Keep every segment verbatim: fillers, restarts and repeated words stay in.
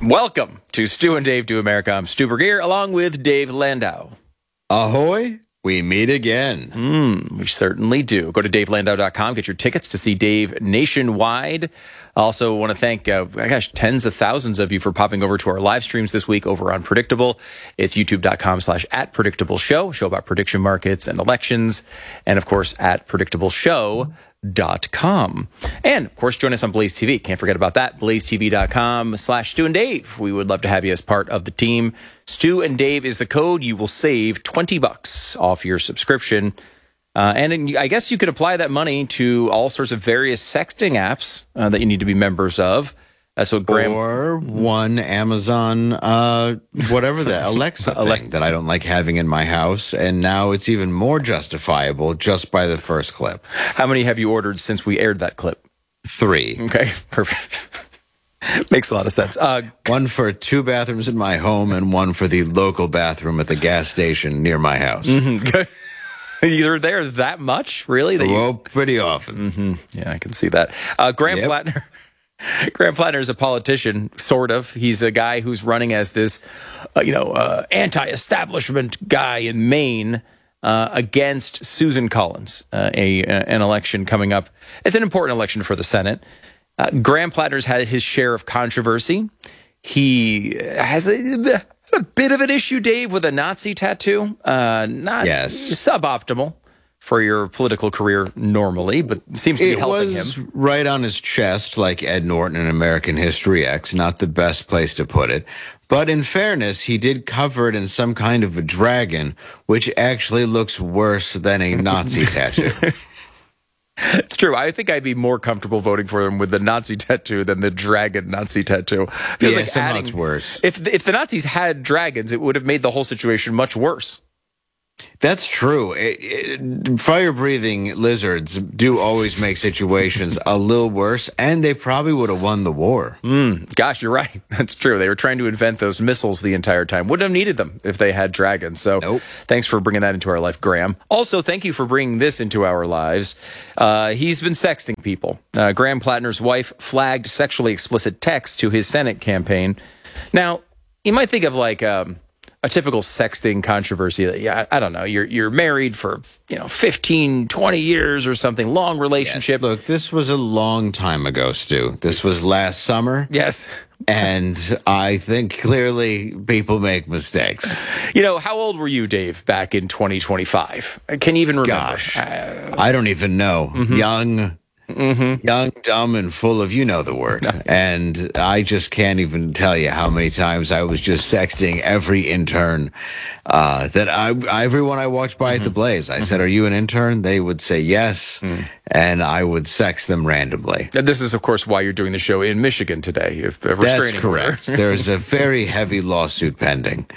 Welcome to Stu and Dave Do America. I'm Stu Burgier, along with Dave Landau. Ahoy, we meet again. Mm, we certainly do. Go to dave landau dot com, get your tickets to see Dave nationwide. Also want to thank, uh, gosh, tens of thousands of you for popping over to our live streams this week over on Predictable. It's youtube.com slash at Predictable Show, show about prediction markets and elections, and of course at predictable show dot com. And of course, join us on Blaze T V. Can't forget about that. blaze t v dot com slash Stu and Dave. We would love to have you as part of the team. Stu and Dave is the code. You will save twenty bucks off your subscription. Uh, and in, I guess you could apply that money to all sorts of various sexting apps uh, that you need to be members of. That's what Graham... Or one Amazon, uh, whatever the Alexa thing Alexa. that I don't like having in my house. And now it's even more justifiable just by the first clip. How many have you ordered since we aired that clip? Three. Okay, perfect. Makes a lot of sense. Uh, one for two bathrooms in my home and one for the local bathroom at the gas station near my house. Mm-hmm. Good. You're there that much? Really? That well, you... pretty often. Mm-hmm. Yeah, I can see that. Uh, Graham yep. Plattner. Graham Plattner is a politician, sort of. He's a guy who's running as this, uh, you know, uh, anti-establishment guy in Maine uh, against Susan Collins, uh, a an election coming up. It's an important election for the Senate. Uh, Graham Plattner's had his share of controversy. He has a, a bit of an issue, Dave, with a Nazi tattoo. Uh, not yes. suboptimal for your political career normally, but seems to be it helping was him. Right on his chest, like Ed Norton in American History X. Not the best place to put it. But in fairness, he did cover it in some kind of a dragon, which actually looks worse than a Nazi tattoo. It's true. I think I'd be more comfortable voting for him with the Nazi tattoo than the dragon Nazi tattoo. Feels yeah, like somehow adding, it's worse. If, if the Nazis had dragons, it would have made the whole situation much worse. That's true. It, it, fire-breathing lizards do always make situations a little worse, and they probably would have won the war. Mm, gosh, you're right. That's true. They were trying to invent those missiles the entire time. Wouldn't have needed them if they had dragons. So nope. Thanks for bringing that into our life, Graham. Also, thank you for bringing this into our lives. Uh, he's been sexting people. Uh, Graham Plattner's wife flagged sexually explicit texts to his Senate campaign. Now, you might think of like... Um, a typical sexting controversy that, yeah, I don't know, you're you're married for, you know, fifteen, twenty years or something, long relationship. Yes. Look, this was a long time ago, Stu. This was last summer. Yes. And I think clearly people make mistakes. You know, how old were you, Dave, back in twenty twenty-five? Can you even remember? Gosh, uh, I don't even know. Mm-hmm. Young. Mm-hmm. Young, dumb, and full of you know the word. And I just can't even tell you how many times I was just sexting every intern uh, that I, everyone I walked by mm-hmm. at the Blaze. I mm-hmm. said, "Are you an intern?" They would say yes, mm. and I would sex them randomly. And this is, of course, why you're doing the show in Michigan today. If a That's correct. There's a very heavy lawsuit pending.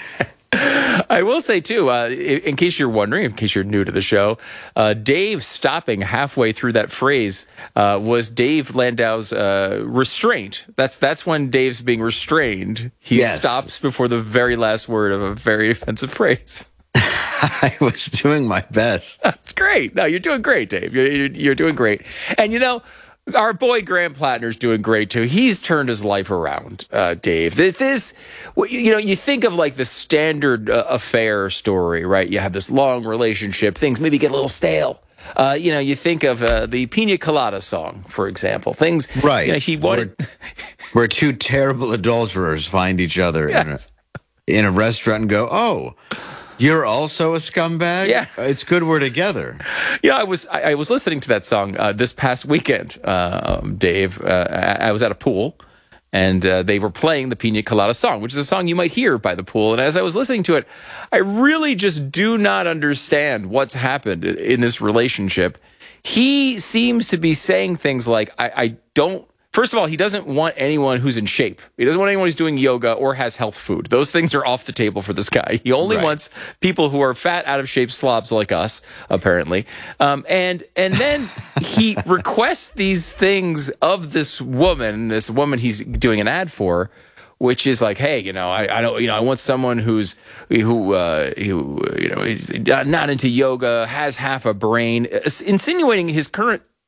I will say, too, uh, in case you're wondering, in case you're new to the show, uh, Dave stopping halfway through that phrase uh, was Dave Landau's uh, restraint. That's that's when Dave's being restrained. He yes. stops before the very last word of a very offensive phrase. I was doing my best. That's great. No, you're doing great, Dave. You're, you're, you're doing great. And, you know, our boy Graham Plattner's doing great, too. He's turned his life around, uh, Dave. This, this, you know, you think of like the standard uh, affair story, right? You have this long relationship. Things maybe get a little stale. Uh, you know, you think of uh, the Pina Colada song, for example. Things, right. You know, he wanted... Where, where two terrible adulterers find each other yes. in, a, in a restaurant and go, oh... You're also a scumbag? Yeah. It's good we're together. Yeah, I was I, I was listening to that song uh, this past weekend, uh, um, Dave. Uh, I, I was at a pool, and uh, they were playing the Pina Colada song, which is a song you might hear by the pool. And as I was listening to it, I really just do not understand what's happened in this relationship. He seems to be saying things like, I, I don't... First of all, he doesn't want anyone who's in shape. He doesn't want anyone who's doing yoga or has health food. Those things are off the table for this guy. He only right. wants people who are fat, out of shape slobs like us, apparently. Um, and and then he requests these things of this woman, this woman he's doing an ad for, which is like, hey, you know, I, I don't, you know, I want someone who's who, uh, who, you know, is not into yoga, has half a brain, insinuating his current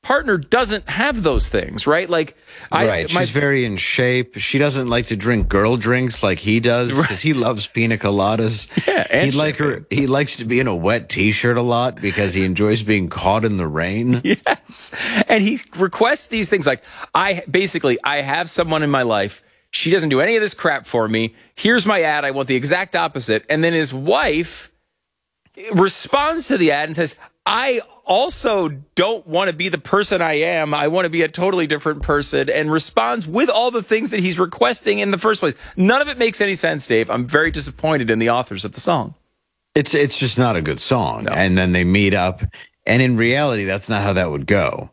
partner doesn't have those things, right? Like, I, right. my, She's very in shape. She doesn't like to drink girl drinks like he does because right. he loves pina coladas. Yeah, and he like her. He likes to be in a wet T-shirt a lot because he enjoys being caught in the rain. Yes, and he requests these things like, I basically I have someone in my life. She doesn't do any of this crap for me. Here's my ad. I want the exact opposite. And then his wife responds to the ad and says, I also don't want to be the person I am. I want to be a totally different person, and responds with all the things that he's requesting in the first place. None of it makes any sense, Dave. I'm very disappointed in the authors of the song. It's it's just not a good song. No. And then they meet up, and in reality, that's not how that would go.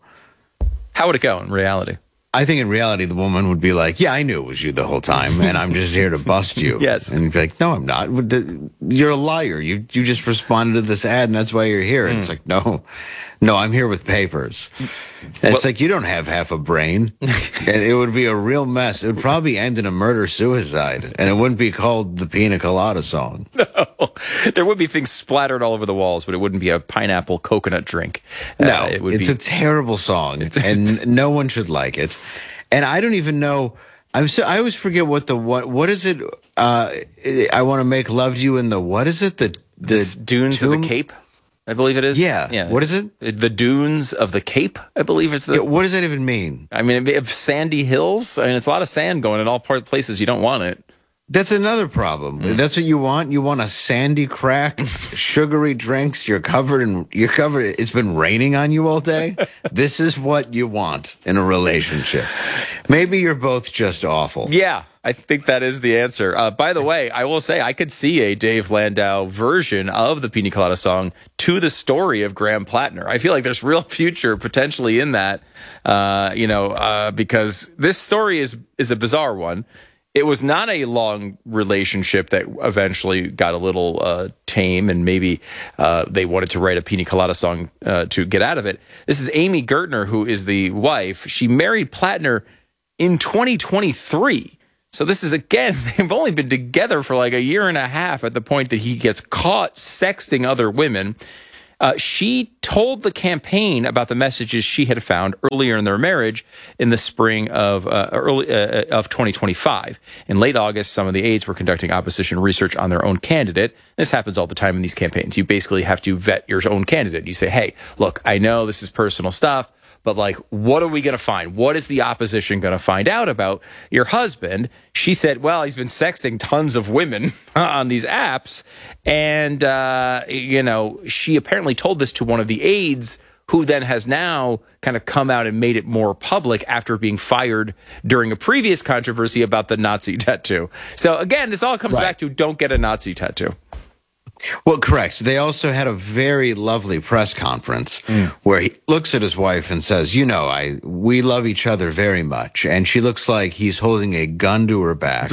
How would it go in reality? I think in reality, the woman would be like, yeah, I knew it was you the whole time, and I'm just here to bust you. Yes. And you'd be like, no, I'm not. You're a liar. You you just responded to this ad, and that's why you're here. And mm. it's like, no, no, I'm here with papers. And well, it's like, you don't have half a brain. And it would be a real mess. It would probably end in a murder-suicide, and it wouldn't be called the Pina Colada song. No. There would be things splattered all over the walls, but it wouldn't be a pineapple coconut drink. No, uh, it would it's be... a terrible song, and no one should like it. And I don't even know. I'm so. I always forget what the what. What is it? Uh, I want to make love to you in the what is it? The the this Dunes tomb? of the Cape, I believe it is. Yeah, yeah. What is it? The Dunes of the Cape, I believe is the. Yeah, what does that even mean? I mean, if sandy hills. I mean, it's a lot of sand going in all part places. You don't want it. That's another problem. Mm. That's what you want. You want a sandy crack, sugary drinks. You're covered in. You're covered. It's been raining on you all day. This is what you want in a relationship. Maybe you're both just awful. Yeah, I think that is the answer. Uh, by the way, I will say I could see a Dave Landau version of the Pina Colada song to the story of Graham Plattner. I feel like there's real future potentially in that. Uh, you know, uh, because this story is is a bizarre one. It was not a long relationship that eventually got a little uh, tame, and maybe uh, they wanted to write a Pina Colada song uh, to get out of it. This is Amy Gertner, who is the wife. She married Plattner in twenty twenty-three. So this is, again, they've only been together for like a year and a half at the point that he gets caught sexting other women. Uh, she told the campaign about the messages she had found earlier in their marriage in the spring of uh, early uh, of twenty twenty-five. In late August, some of the aides were conducting opposition research on their own candidate. This happens all the time in these campaigns. You basically have to vet your own candidate. You say, hey, look, I know this is personal stuff, but like, what are we going to find? What is the opposition going to find out about your husband? She said, well, he's been sexting tons of women on these apps. And, uh, you know, she apparently told this to one of the aides, who then has now kind of come out and made it more public after being fired during a previous controversy about the Nazi tattoo. So again, this all comes right. back to don't get a Nazi tattoo. Well, correct. They also had a very lovely press conference mm. where he looks at his wife and says, you know, I we love each other very much. And she looks like he's holding a gun to her back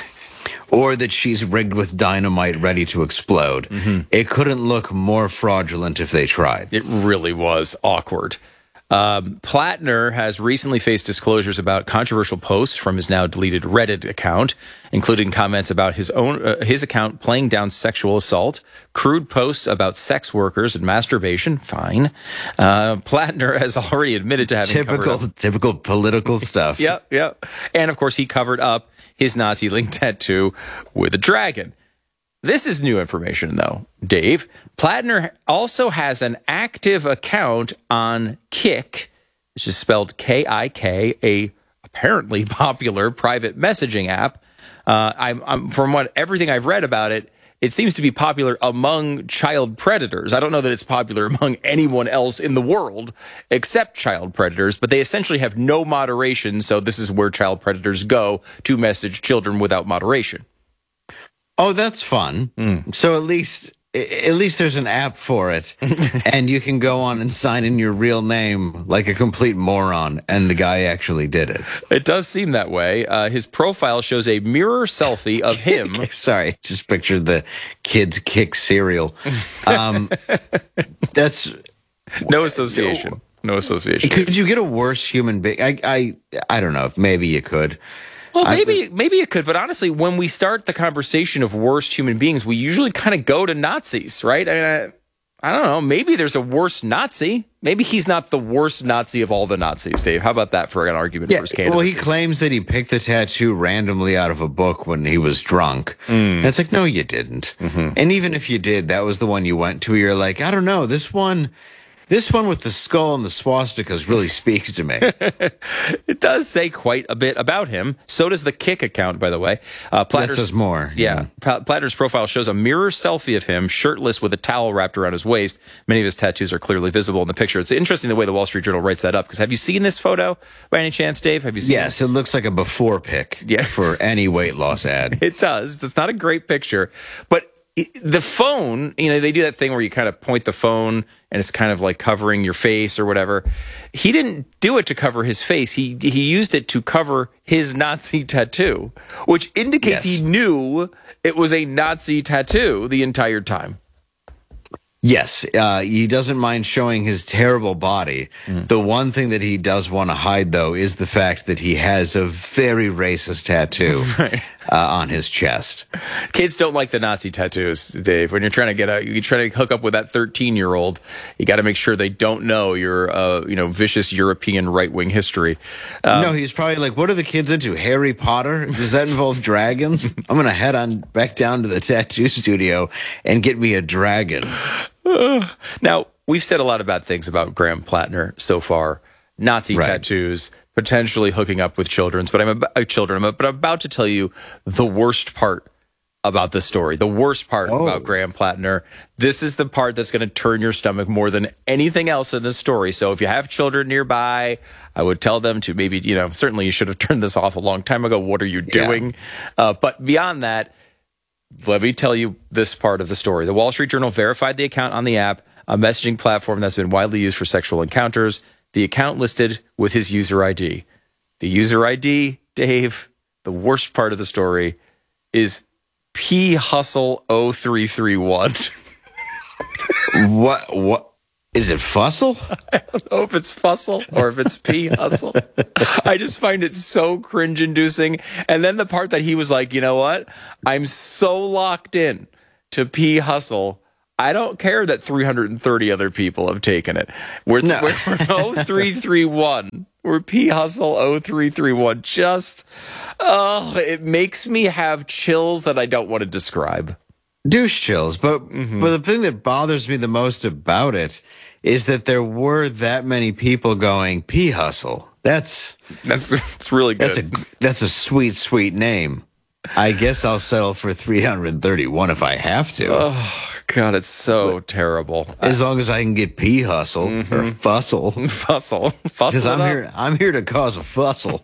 or that she's rigged with dynamite ready to explode. Mm-hmm. It couldn't look more fraudulent if they tried. It really was awkward. Um, Plattner has recently faced disclosures about controversial posts from his now deleted Reddit account, including comments about his own uh, his account playing down sexual assault, crude posts about sex workers and masturbation. Fine. Uh, Plattner has already admitted to having typical covered up. typical political stuff. Yep, yep. And of course, he covered up his Nazi link tattoo with a dragon. This is new information, though, Dave. Plattner also has an active account on Kik, which is spelled K I K, a apparently popular private messaging app. Uh, I'm, I'm, from what everything I've read about it, it seems to be popular among child predators. I don't know that it's popular among anyone else in the world except child predators, but they essentially have no moderation, so this is where child predators go to message children without moderation. Oh, that's fun. Mm. So at least at least there's an app for it, and you can go on and sign in your real name like a complete moron, and the guy actually did it. It does seem that way. Uh, his profile shows a mirror selfie of him. Sorry, just picture the kids Kik cereal. Um, that's no association. No association. Could you get a worse human being? I, I, I don't know. Maybe you could. Well, maybe maybe it could, but honestly, when we start the conversation of worst human beings, we usually kind of go to Nazis, right? I mean, I, I don't know. Maybe there's a worse Nazi. Maybe he's not the worst Nazi of all the Nazis, Dave. How about that for an argument Yeah, for his candidacy? well, he claims that he picked the tattoo randomly out of a book when he was drunk. Mm. And it's like, no, you didn't. Mm-hmm. And even if you did, that was the one you went to. You're like, I don't know, this one... This one with the skull and the swastikas really speaks to me. It does say quite a bit about him. So does the Kick account, by the way. Uh, that says more. Yeah. yeah. Platner's profile shows a mirror selfie of him, shirtless with a towel wrapped around his waist. Many of his tattoos are clearly visible in the picture. It's interesting the way the Wall Street Journal writes that up, because have you seen this photo by any chance, Dave? Have you seen Yes, it? it looks like a before pic yeah. for any weight loss ad. It does. It's not a great picture, but the phone, you know, they do that thing where you kind of point the phone and it's kind of like covering your face or whatever. He didn't do it to cover his face. He he used it to cover his Nazi tattoo, which indicates yes. he knew it was a Nazi tattoo the entire time. Yes, uh, he doesn't mind showing his terrible body. Mm. The one thing that he does want to hide, though, is the fact that he has a very racist tattoo right. uh, on his chest. Kids don't like the Nazi tattoos, Dave. When you're trying to get a, you try to hook up with that thirteen-year-old, you got to make sure they don't know your, uh, you know, vicious European right-wing history. Um, no, he's probably like, what are the kids into? Harry Potter? Does that involve dragons? I'm going to head on back down to the tattoo studio and get me a dragon. Now, we've said a lot of bad things about Graham Platner so far. Nazi right. tattoos, potentially hooking up with children's, but I'm about, uh, children. But I'm about to tell you the worst part about the story. The worst part oh. about Graham Platner. This is the part that's going to turn your stomach more than anything else in this story. So if you have children nearby, I would tell them to maybe, you know, certainly you should have turned this off a long time ago. What are you doing? Yeah. Uh, but beyond that, let me tell you this part of the story. The Wall Street Journal verified the account on the app, a messaging platform that's been widely used for sexual encounters. The account listed with his user I D. The user I D, Dave, the worst part of the story, is P Hustle oh three three one. What? What? Is it Fussle? I don't know if it's Fussle or if it's P Hustle. I just find it so cringe-inducing. And then the part that he was like, you know what? I'm so locked in to P Hustle, I don't care that three hundred thirty other people have taken it. We're, no. we're, we're oh three three one. We're P Hustle oh three three one. Just, oh, it makes me have chills that I don't want to describe. Douche chills, but mm-hmm. but the thing that bothers me the most about it is that there were that many people going P Hustle. That's that's, that's really good. That's a that's a sweet sweet name. I guess I'll settle for three hundred thirty-one if I have to. Oh God, it's so but, terrible. As long as I can get P Hustle mm-hmm. or Fussle, Fussle, Fussle. Because I'm here, I'm here to cause a fussle.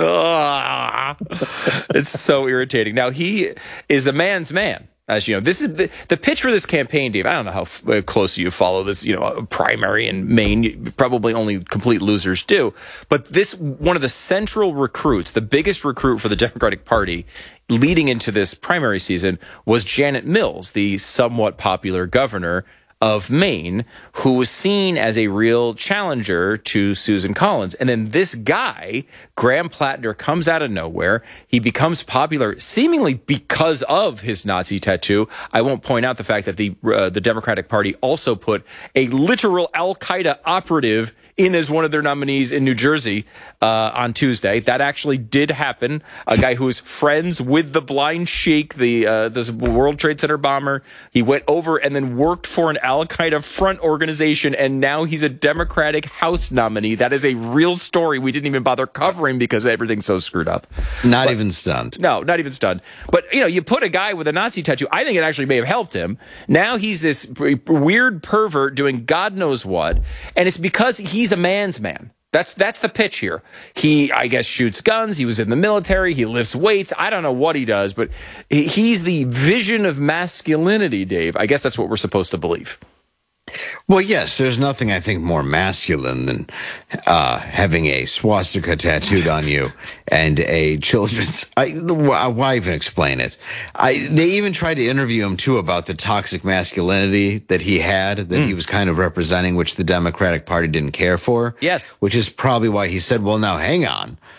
It's so irritating. Now he is a man's man. As you know, this is the, the pitch for this campaign, Dave. I don't know how f- close you follow this, you know, primary in Maine. Probably only complete losers do. But this, one of the central recruits, the biggest recruit for the Democratic Party leading into this primary season was Janet Mills, the somewhat popular governor of Maine, who was seen as a real challenger to Susan Collins. And then this guy, Graham Platner, comes out of nowhere. He becomes popular seemingly because of his Nazi tattoo. I won't point out the fact that the uh, the Democratic Party also put a literal Al-Qaeda operative in as one of their nominees in New Jersey uh, on Tuesday. That actually did happen. A guy who was friends with the blind sheik, the uh, this World Trade Center bomber. He went over and then worked for an Al-Qaeda front organization, and now he's a Democratic House nominee. That is a real story we didn't even bother covering because everything's so screwed up. Not but, even stunned. No, not even stunned. But, you know, you put a guy with a Nazi tattoo, I think it actually may have helped him. Now he's this weird pervert doing God knows what, and it's because he's a man's man. That's that's the pitch here. He, I guess, shoots guns. He was in the military. He lifts weights. I don't know what he does, but he's the vision of masculinity, Dave. I guess that's what we're supposed to believe. Well, yes, there's nothing I think more masculine than uh, having a swastika tattooed on you and a children's. I, why even explain it? I, they even tried to interview him, too, about the toxic masculinity that he had, that mm. he was kind of representing, which the Democratic Party didn't care for. Yes. Which is probably why he said, well, now hang on.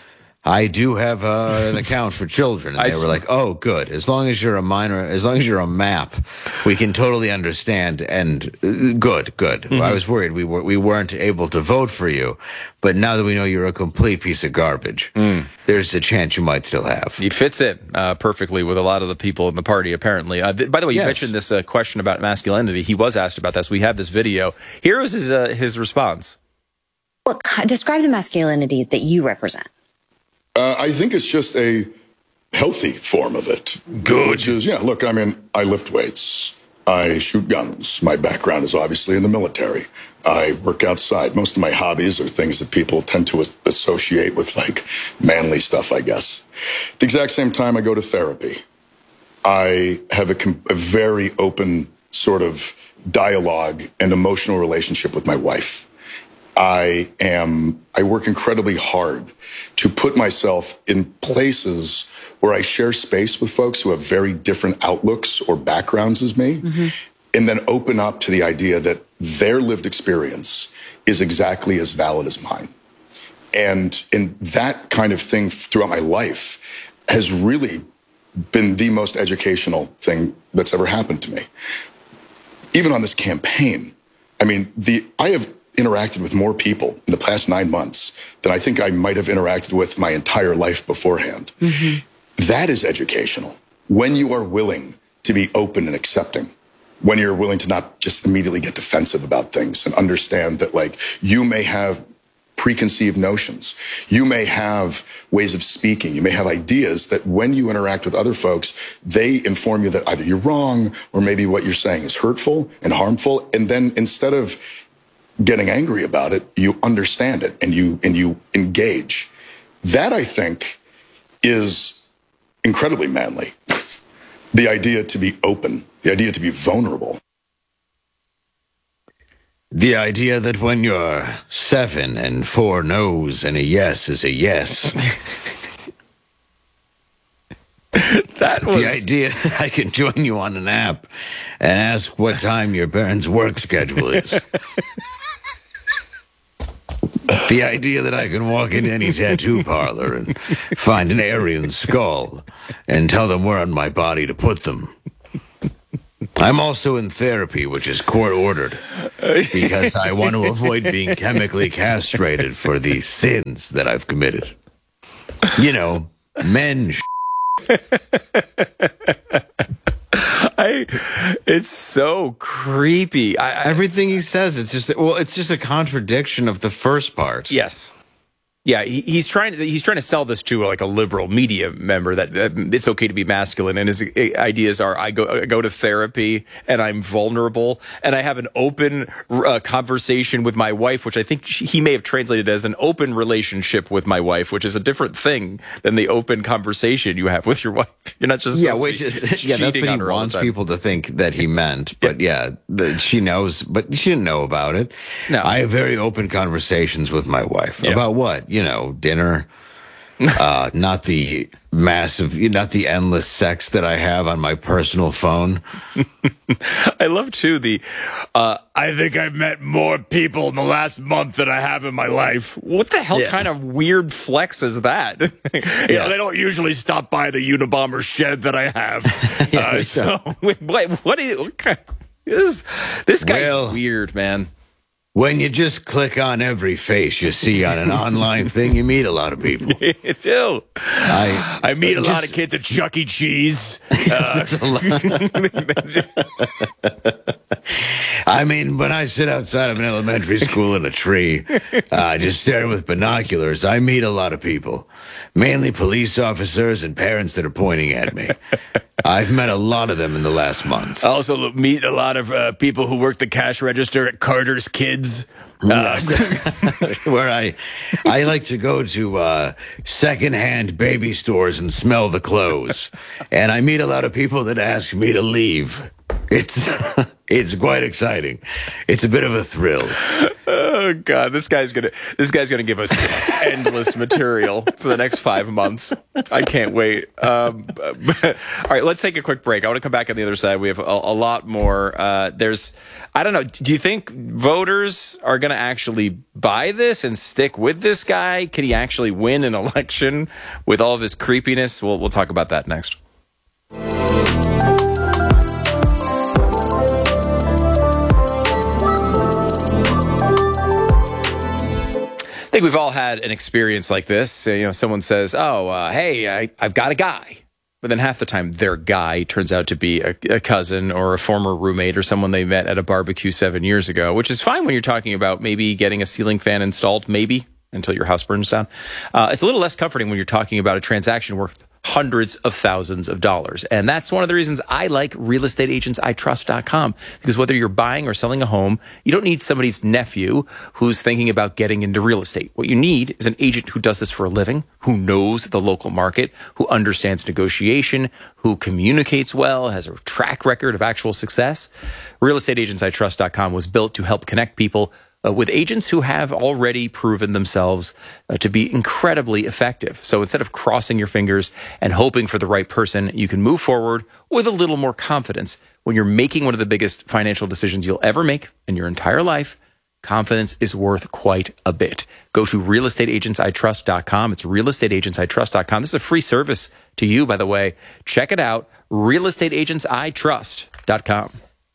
I do have uh, an account for children. And I they were s- like, oh, good. As long as you're a minor, as long as you're a map, we can totally understand. And uh, good, good. Mm-hmm. I was worried we, were, we weren't able to vote for you. But now that we know you're a complete piece of garbage, mm. there's a chance you might still have. He fits in uh, perfectly with a lot of the people in the party, apparently. Uh, th- by the way, you Yes. mentioned this uh, question about masculinity. He was asked about this. We have this video. Here is his, uh, his response. Well, describe the masculinity that you represent. Uh, I think it's just a healthy form of it. Good. Which is, yeah, look, I mean, I lift weights. I shoot guns. My background is obviously in the military. I work outside. Most of my hobbies are things that people tend to as- associate with, like, manly stuff, I guess. At the exact same time, I go to therapy. I have a, com- a very open sort of dialogue and emotional relationship with my wife. I am, I work incredibly hard to put myself in places where I share space with folks who have very different outlooks or backgrounds as me, mm-hmm. and then open up to the idea that their lived experience is exactly as valid as mine. And, and that kind of thing throughout my life has really been the most educational thing that's ever happened to me. Even on this campaign, I mean, the, I have interacted with more people in the past nine months than I think I might have interacted with my entire life beforehand. Mm-hmm. That is educational. When you are willing to be open and accepting, when you're willing to not just immediately get defensive about things and understand that, like, you may have preconceived notions, you may have ways of speaking, you may have ideas that when you interact with other folks, they inform you that either you're wrong or maybe what you're saying is hurtful and harmful. And then instead of getting angry about it, you understand it and you and you engage. That, I think, is incredibly manly. The idea to be open, the idea to be vulnerable. The idea that when you're seven and four no's and a yes is a yes. That was the idea that I can join you on an app and ask what time your parents' work schedule is. The idea that I can walk into any tattoo parlor and find an Aryan skull and tell them where on my body to put them. I'm also in therapy, which is court-ordered, because I want to avoid being chemically castrated for the sins that I've committed. You know, men sh- I, it's so creepy. I, I, Everything he says, it's just, well, it's just a contradiction of the first part. yes. Yeah, he, he's trying to he's trying to sell this to like a liberal media member that, that it's okay to be masculine, and his ideas are I go I go to therapy and I'm vulnerable and I have an open uh, conversation with my wife, which I think she, he may have translated as an open relationship with my wife, which is a different thing than the open conversation you have with your wife. You're not just yeah, which is yeah, that's what he wants people to think that he meant. But yeah, the, she knows, but she didn't know about it. No, I have very open conversations with my wife yeah. about what. You know, dinner, uh, not the massive, not the endless sex that I have on my personal phone. I love, too, the, uh, I think I've met more people in the last month than I have in my life. What the hell yeah. kind of weird flex is that? you yeah. know, they don't usually stop by the Unabomber shed that I have. yeah, uh, so, what, what is, what kind of, this, this guy's well, weird, man. When you just click on every face you see on an online thing, you meet a lot of people. You do. I, I meet a just, lot of kids at Chuck E. Cheese. Uh, I mean, when I sit outside of an elementary school in a tree, uh, just staring with binoculars, I meet a lot of people, mainly police officers and parents that are pointing at me. I've met a lot of them in the last month. I also meet a lot of uh, people who work the cash register at Carter's Kids. Uh, where I I like to go to uh, secondhand baby stores and smell the clothes. And I meet a lot of people that ask me to leave It's it's quite exciting. It's a bit of a thrill. Oh God, this guy's gonna this guy's gonna give us endless material for the next five months. I can't wait. Um, but, all right, let's take a quick break. I want to come back on the other side. We have a, a lot more. Uh, there's, I don't know. Do you think voters are going to actually buy this and stick with this guy? Can he actually win an election with all of his creepiness? We'll we'll talk about that next. I think we've all had an experience like this. You know, someone says, oh, uh, hey, I, I've got a guy. But then half the time their guy turns out to be a, a cousin or a former roommate or someone they met at a barbecue seven years ago, which is fine when you're talking about maybe getting a ceiling fan installed, maybe, until your house burns down. Uh, it's a little less comforting when you're talking about a transaction worth hundreds of thousands of dollars. And that's one of the reasons I like real estate agents I trust dot com, because whether you're buying or selling a home, you don't need somebody's nephew who's thinking about getting into real estate. What you need is an agent who does this for a living, who knows the local market, who understands negotiation, who communicates well, has a track record of actual success. real estate agents I trust dot com was built to help connect people Uh, with agents who have already proven themselves uh, to be incredibly effective. So instead of crossing your fingers and hoping for the right person, you can move forward with a little more confidence. When you're making one of the biggest financial decisions you'll ever make in your entire life, confidence is worth quite a bit. Go to real estate agents I trust dot com. It's real estate agents I trust dot com. This is a free service to you, by the way. Check it out, real estate agents I trust dot com.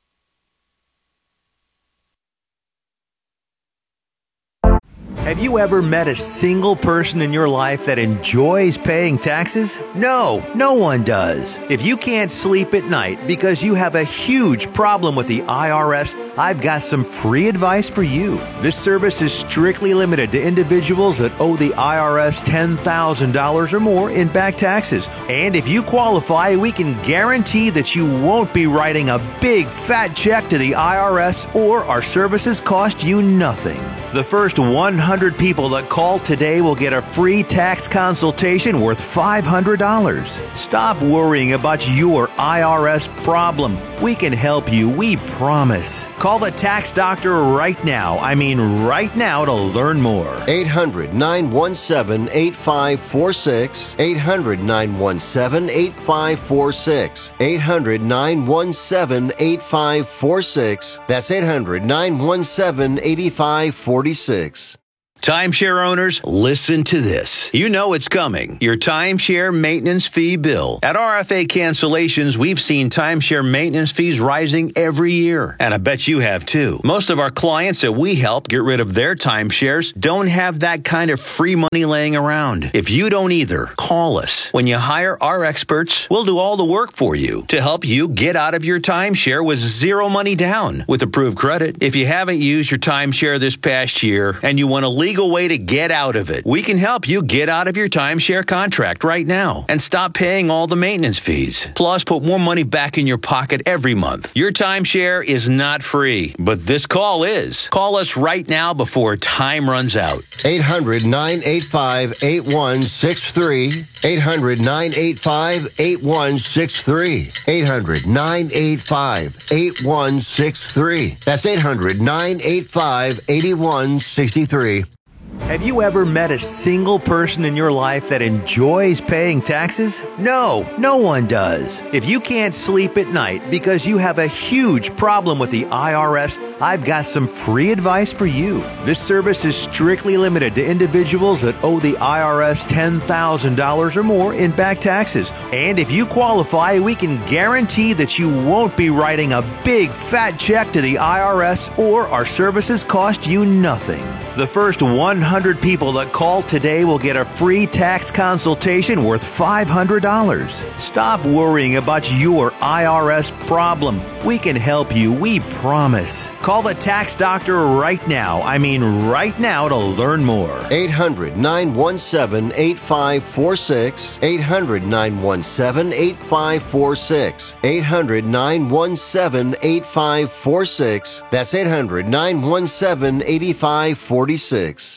Have you ever met a single person in your life that enjoys paying taxes? No, no one does. If you can't sleep at night because you have a huge problem with the I R S, I've got some free advice for you. This service is strictly limited to individuals that owe the I R S ten thousand dollars or more in back taxes. And if you qualify, we can guarantee that you won't be writing a big fat check to the I R S, or our services cost you nothing. The first one hundred people that call today will get a free tax consultation worth five hundred dollars. Stop worrying about your I R S problem. We can help you, we promise. Call the tax doctor right now. I mean right now to learn more. eight hundred, nine one seven, eight five four six. eight hundred, nine one seven, eight five four six. eight hundred, nine one seven, eight five four six. That's eight hundred, nine one seven, eight five four six. Timeshare owners, listen to this. You know it's coming. Your timeshare maintenance fee bill. At R F A Cancellations, we've seen timeshare maintenance fees rising every year. And I bet you have too. Most of our clients that we help get rid of their timeshares don't have that kind of free money laying around. If you don't either, call us. When you hire our experts, we'll do all the work for you to help you get out of your timeshare with zero money down with approved credit. If you haven't used your timeshare this past year and you want to leave legal way to get out of it, we can help you get out of your timeshare contract right now and stop paying all the maintenance fees. Plus, put more money back in your pocket every month. Your timeshare is not free, but this call is. Call us right now before time runs out. eight hundred, nine eight five, eight one six three. eight hundred, nine eight five, eight one six three. eight hundred, nine eight five, eight one six three. That's eight hundred, nine eight five, eight one six three. Have you ever met a single person in your life that enjoys paying taxes? No, no one does. If you can't sleep at night because you have a huge problem with the I R S, I've got some free advice for you. This service is strictly limited to individuals that owe the I R S ten thousand dollars or more in back taxes. And if you qualify, we can guarantee that you won't be writing a big fat check to the I R S, or our services cost you nothing. The first one hundred people that call today will get a free tax consultation worth five hundred dollars. Stop worrying about your I R S problem. We can help you, we promise. Call the tax doctor right now. I mean right now to learn more. eight hundred, nine one seven, eight five four six. eight hundred, nine one seven, eight five four six. eight hundred, nine one seven, eight five four six. That's eight hundred, nine one seven, eight five four six.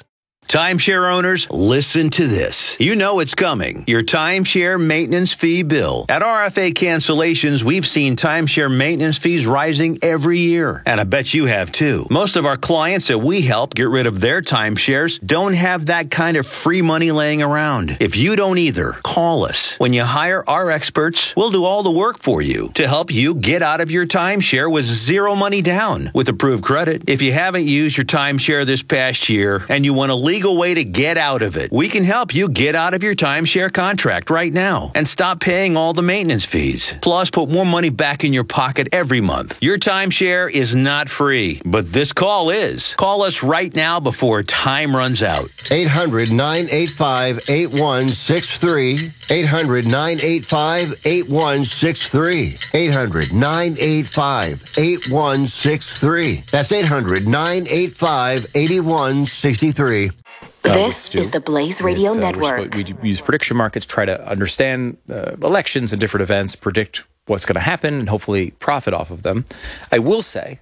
Timeshare owners, listen to this. You know it's coming. Your timeshare maintenance fee bill. At R F A Cancellations, we've seen timeshare maintenance fees rising every year. And I bet you have too. Most of our clients that we help get rid of their timeshares don't have that kind of free money laying around. If you don't either, call us. When you hire our experts, we'll do all the work for you to help you get out of your timeshare with zero money down with approved credit. If you haven't used your timeshare this past year and you want a legal way to get out of it, we can help you get out of your timeshare contract right now and stop paying all the maintenance fees. Plus, put more money back in your pocket every month. Your timeshare is not free, but this call is. Call us right now before time runs out. eight hundred, nine eight five, eight one six three. eight hundred, nine eight five, eight one six three. eight hundred, nine eight five, eight one six three. That's eight hundred, nine eight five, eight one six three. This is the Blaze Radio It's, uh, we're Network. supposed- we use prediction markets, try to understand uh, elections and different events, predict what's going to happen, and hopefully profit off of them. I will say,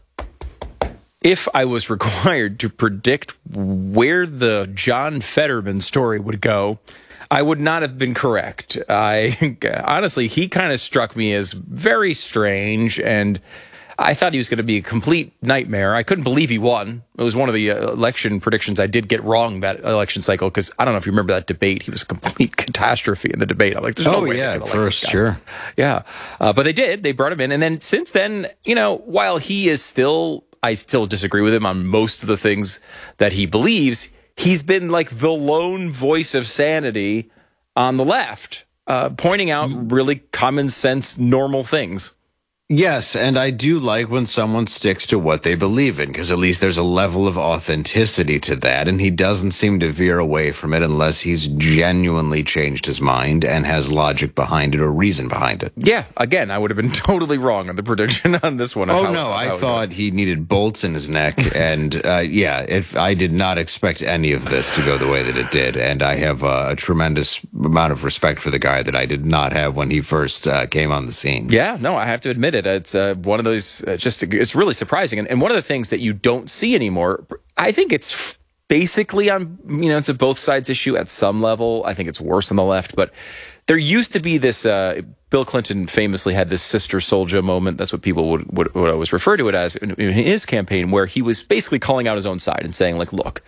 if I was required to predict where the John Fetterman story would go, I would not have been correct. I honestly, he kind of struck me as very strange, and I thought he was going to be a complete nightmare. I couldn't believe he won. It was one of the uh, election predictions I did get wrong that election cycle, because I don't know if you remember that debate. He was a complete catastrophe in the debate. I'm like, there's no Oh, way yeah, they could elect first, this guy. sure. Yeah. Uh, but they did. They brought him in. And then since then, you know, while he is still, I still disagree with him on most of the things that he believes, he's been like the lone voice of sanity on the left, uh, pointing out really common sense, normal things. Yes, and I do like when someone sticks to what they believe in, because at least there's a level of authenticity to that, and he doesn't seem to veer away from it unless he's genuinely changed his mind and has logic behind it or reason behind it. Yeah, again, I would have been totally wrong on the prediction on this one. Oh, How- no, I how it thought he needed bolts in his neck, and uh, yeah, if I did not expect any of this to go the way that it did, and I have uh, a tremendous amount of respect for the guy that I did not have when he first uh, came on the scene. Yeah, no, I have to admit it. It's uh, one of those, uh, just, it's really surprising. And, and one of the things that you don't see anymore, I think it's basically on, you know, it's a both sides issue at some level. I think it's worse on the left, but there used to be this, uh, Bill Clinton famously had this Sister Souljah moment. That's what people would, would, would always refer to it as in, in his campaign, where he was basically calling out his own side and saying, like, look,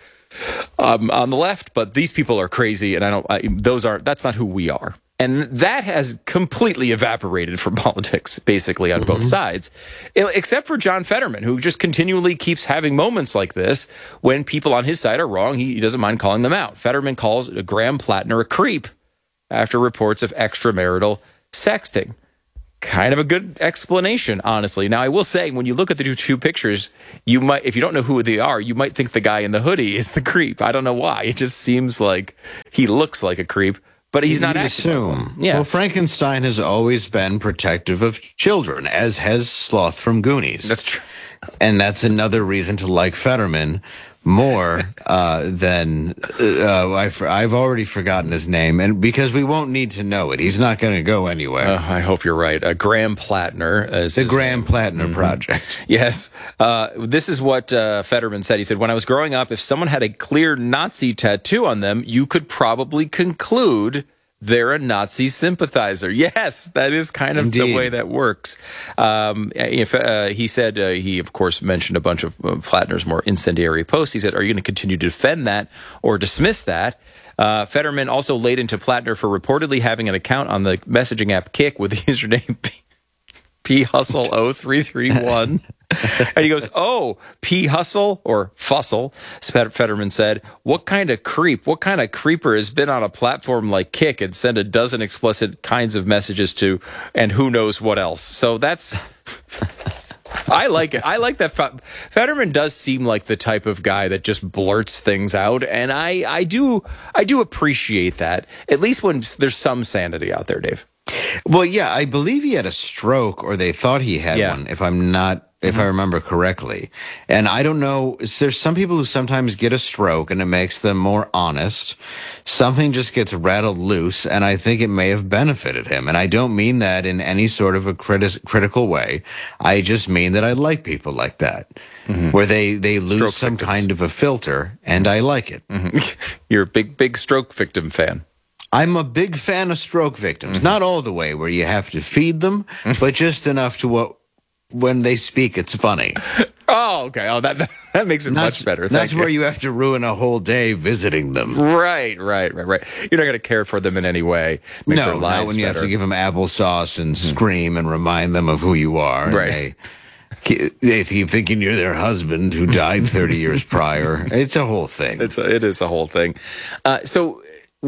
um, on the left, but these people are crazy, and I don't, I, those are, that's not who we are. And that has completely evaporated from politics, basically, on both sides, except for John Fetterman, who just continually keeps having moments like this when people on his side are wrong. He, he doesn't mind calling them out. Fetterman calls Graham Plattner a creep after reports of extramarital sexting. Kind of a good explanation, honestly. Now, I will say, when you look at the two, two pictures, you might, if you don't know who they are, you might think the guy in the hoodie is the creep. I don't know why. It just seems like he looks like a creep. But he's not You'd acting like assume. one. Yes. Well, Frankenstein has always been protective of children, as has Sloth from Goonies. That's true. And that's another reason to like Fetterman more uh, than uh, I've, I've already forgotten his name, and because we won't need to know it, he's not going to go anywhere. Uh, I hope you're right. Uh, Graham Plattner. Is the his Graham name. Plattner Mhm. Project. Yes. Uh, this is what uh, Fetterman said. He said, when I was growing up, if someone had a clear Nazi tattoo on them, you could probably conclude they're a Nazi sympathizer. Yes, that is kind of Indeed. the way that works. Um, if, uh, he said, uh, he, of course, mentioned a bunch of uh, Plattner's more incendiary posts. He said, are you going to continue to defend that or dismiss that? Uh, Fetterman also laid into Plattner for reportedly having an account on the messaging app Kik with the username P, P Hustle oh three three one. And he goes, oh, P Hustle or Fussle, Fetterman said, what kind of creep, what kind of creeper has been on a platform like Kik and sent a dozen explicit kinds of messages to, and who knows what else. So that's, I like it. I like that. Fetterman does seem like the type of guy that just blurts things out. And I, I do, I do appreciate that, at least when there's some sanity out there, Dave. Well, yeah, I believe he had a stroke, or they thought he had Yeah. one, if I'm not if I remember correctly. And I don't know, there's some people who sometimes get a stroke and it makes them more honest. Something just gets rattled loose, and I think it may have benefited him. And I don't mean that in any sort of a criti- critical way. I just mean that I like people like that, mm-hmm. where they, they lose stroke some victims. Kind of a filter, and I like it. Mm-hmm. You're a big, big stroke victim fan. I'm a big fan of stroke victims. Mm-hmm. Not all the way where you have to feed them, but just enough to what when they speak, it's funny. Oh, okay. Oh, that that makes it not, much better. Thank that's you. Where you have to ruin a whole day visiting them. Right, right, right, right. You're not going to care for them in any way. Make no, their lives not when you better. have to give them applesauce and mm-hmm. scream and remind them of who you are. Right. They, they keep thinking you're their husband who died thirty years prior. It's a whole thing. It's a, it is a whole thing. Uh, so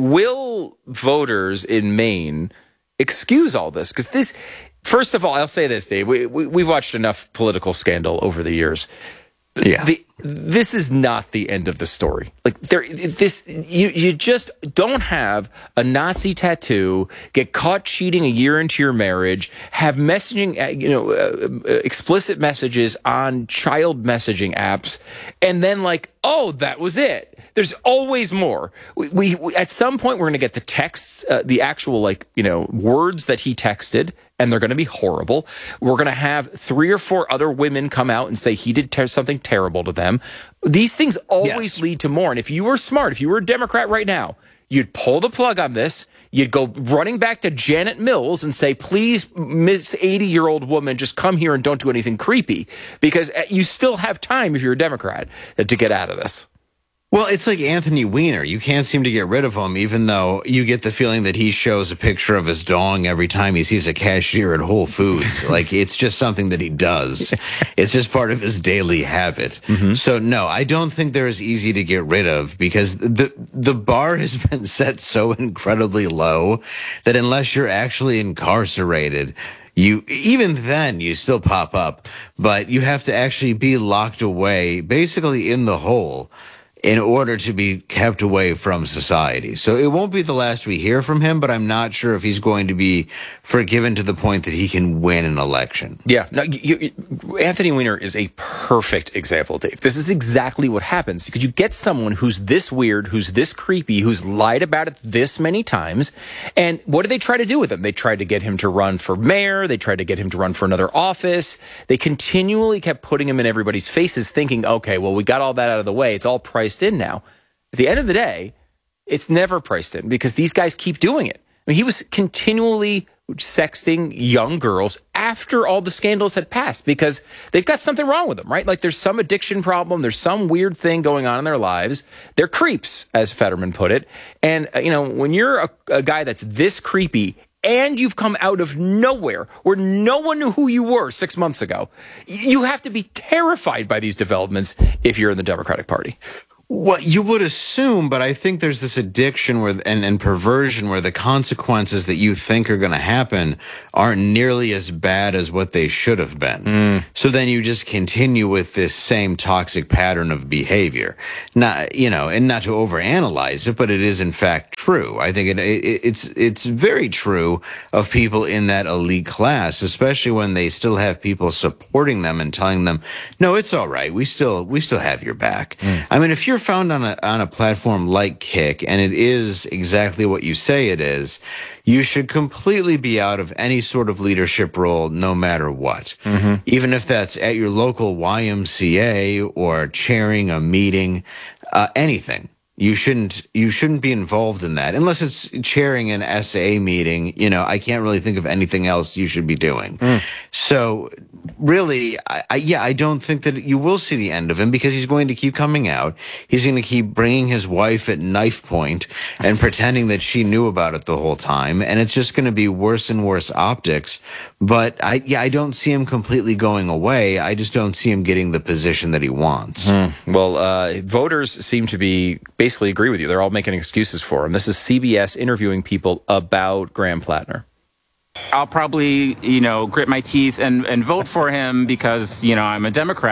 will voters in Maine excuse all this? Because this... First of all, I'll say this, Dave. We, we, we've watched enough political scandal over the years. Yeah. The, this is not the end of the story. Like there, this you you just don't have a Nazi tattoo, get caught cheating a year into your marriage, have messaging, you know, uh, explicit messages on child messaging apps, and then like, oh, that was it. There's always more. We, we, we at some point we're going to get the texts, uh, the actual like you know words that he texted, and they're going to be horrible. We're going to have three or four other women come out and say he did ter- something terrible to them. These things always yes. lead to more. And if you were smart, if you were a Democrat right now, you'd pull the plug on this. You'd go running back to Janet Mills and say, please, Miss eighty-year-old woman, just come here and don't do anything creepy. Because you still have time, if you're a Democrat, to get out of this. Well, it's like Anthony Weiner. You can't seem to get rid of him, even though you get the feeling that he shows a picture of his dong every time he sees a cashier at Whole Foods. Like, it's just something that he does. It's just part of his daily habit. Mm-hmm. So, no, I don't think they're as easy to get rid of because the the bar has been set so incredibly low that unless you're actually incarcerated, you even then you still pop up. But you have to actually be locked away, basically in the hole, in order to be kept away from society. So it won't be the last we hear from him, but I'm not sure if he's going to be forgiven to the point that he can win an election. Yeah. No, you, you, Anthony Weiner is a perfect example, Dave. This is exactly what happens because you get someone who's this weird, who's this creepy, who's lied about it this many times. And what do they try to do with him? They tried to get him to run for mayor. They tried to get him to run for another office. They continually kept putting him in everybody's faces thinking, okay, well, we got all that out of the way. It's all priced in now. At the end of the day, it's never priced in because these guys keep doing it. I mean, he was continually sexting young girls after all the scandals had passed because they've got something wrong with them, right? Like there's some addiction problem. There's some weird thing going on in their lives. They're creeps, as Fetterman put it. And, uh, you know, when you're a, a guy that's this creepy and you've come out of nowhere where no one knew who you were six months ago, you have to be terrified by these developments if you're in the Democratic Party. Well, you would assume, but I think there's this addiction where and, and perversion where the consequences that you think are going to happen aren't nearly as bad as what they should have been. Mm. So then you just continue with this same toxic pattern of behavior. Not, you know, and not to overanalyze it, but it is in fact true. I think it, it it's it's very true of people in that elite class, especially when they still have people supporting them and telling them, "No, it's all right. We still we still have your back." Mm. I mean, if you're found on a on a platform like Kick, and it is exactly what you say it is, you should completely be out of any sort of leadership role, no matter what. Mm-hmm. Even if that's at your local Y M C A or chairing a meeting, uh, anything. You shouldn't you shouldn't be involved in that unless it's chairing an S A meeting. You know, I can't really think of anything else you should be doing. Mm. So really, I, I, yeah, I don't think that you will see the end of him because he's going to keep coming out. He's going to keep bringing his wife at knife point and pretending that she knew about it the whole time. And it's just going to be worse and worse optics. But I, yeah, I don't see him completely going away. I just don't see him getting the position that he wants. Mm. Well, uh, voters seem to be basically agree with you. They're all making excuses for him. This is C B S interviewing people about Graham Plattner. I'll probably, you know, grit my teeth and, and vote for him because, you know, I'm a Democrat.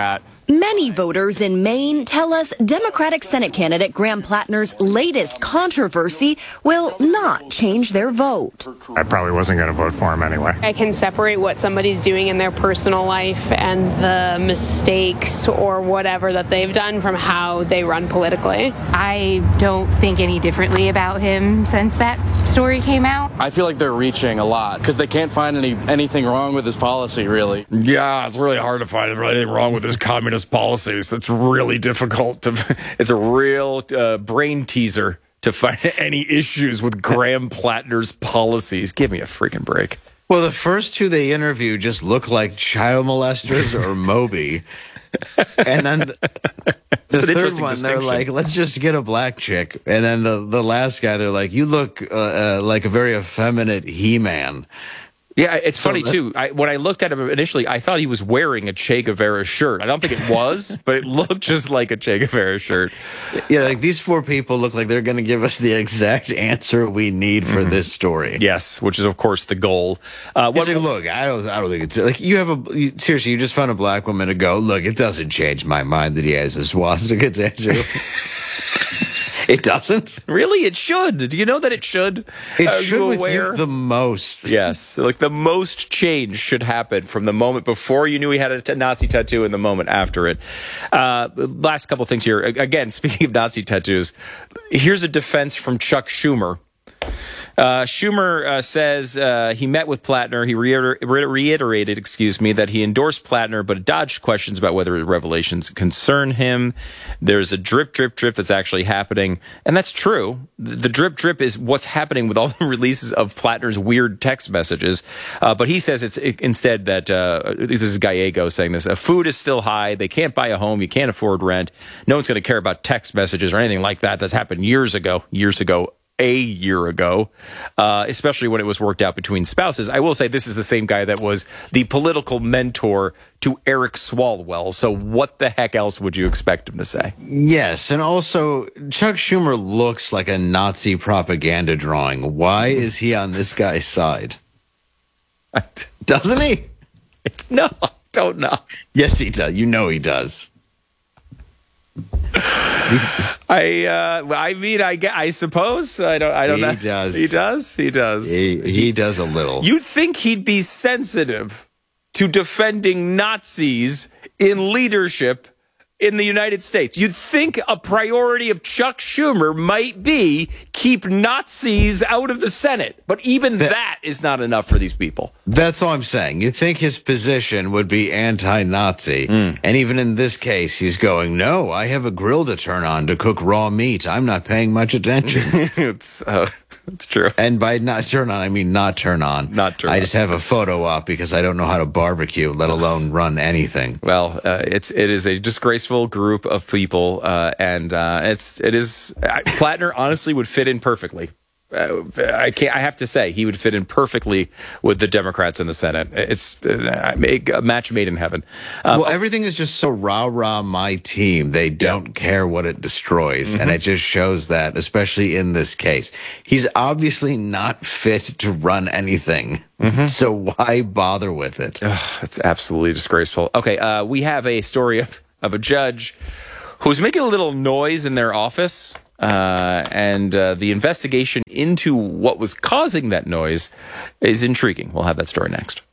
Many voters in Maine tell us Democratic Senate candidate Graham Plattner's latest controversy will not change their vote. I probably wasn't going to vote for him anyway. I can separate what somebody's doing in their personal life and the mistakes or whatever that they've done from how they run politically. I don't think any differently about him since that story came out. I feel like they're reaching a lot because they can't find any anything wrong with his policy, really. Yeah, it's really hard to find anything wrong with his communist policies. It's really difficult to. It's a real uh, brain teaser to find any issues with Graham Plattner's policies. Give me a freaking break. Well, the first two they interview just look like child molesters or Moby. And then the, the third one, they're like, let's just get a black chick. And then the, the last guy, they're like, you look uh, uh, like a very effeminate He-Man. Yeah, it's So funny, that- too. I, when I looked at him initially, I thought he was wearing a Che Guevara shirt. I don't think it was, but it looked just like a Che Guevara shirt. Yeah, like these four people look like they're going to give us the exact answer we need for mm-hmm. this story. Yes, which is, of course, the goal. Uh, what, like, look, I don't, I don't think it's like you have a you, seriously. You just found a black woman to go. Look, it doesn't change my mind that he has a swastika tattoo. It doesn't? Really? It should. Do you know that it should? It Are should you with aware? you the most. Yes. Like the most change should happen from the moment before you knew he had a t- Nazi tattoo and the moment after it. Uh, last couple things here. Again, speaking of Nazi tattoos, here's a defense from Chuck Schumer. Uh, Schumer uh, says uh, he met with Plattner. He reiter- reiterated, excuse me, that he endorsed Plattner, but dodged questions about whether the revelations concern him. There's a drip, drip, drip that's actually happening, and that's true. The, the drip, drip is what's happening with all the releases of Plattner's weird text messages. Uh, but he says it's it, instead that uh, this is Gallego saying this: uh, food is still high. They can't buy a home. You can't afford rent. No one's going to care about text messages or anything like that. That's happened years ago. Years ago. A year ago, uh, especially when it was worked out between spouses. I will say this is the same guy that was the political mentor to Eric Swalwell. So what the heck else would you expect him to say? Yes, and also Chuck Schumer looks like a Nazi propaganda drawing. Why is he on this guy's side? Doesn't he? No, I don't know. Yes, he does. You know he does. I uh, I mean I I suppose I don't I don't he know. Does. He does. He does. He, he does a little. You'd think he'd be sensitive to defending Nazis in leadership in the United States. You'd think a priority of Chuck Schumer might be keep Nazis out of the Senate. But even that, that is not enough for these people. That's all I'm saying. You'd think his position would be anti-Nazi. Mm. And even in this case, he's going, no, I have a grill to turn on to cook raw meat. I'm not paying much attention. it's uh, it's true. And by not turn on, I mean not turn on. Not turn I on. just have a photo up because I don't know how to barbecue, let alone run anything. Well, uh, it's it is a disgraceful group of people, uh, and uh, it's it is uh, Plattner honestly would fit in perfectly. Uh, I can't. I have to say he would fit in perfectly with the Democrats in the Senate. It's uh, a match made in heaven. Um, well, everything is just so rah rah my team. They don't yeah. care what it destroys, mm-hmm. and it just shows that, especially in this case, he's obviously not fit to run anything. Mm-hmm. So why bother with it? Ugh, it's absolutely disgraceful. Okay, uh, we have a story of, of a judge who's making a little noise in their office. Uh, and uh, the investigation into what was causing that noise is intriguing. We'll have that story next.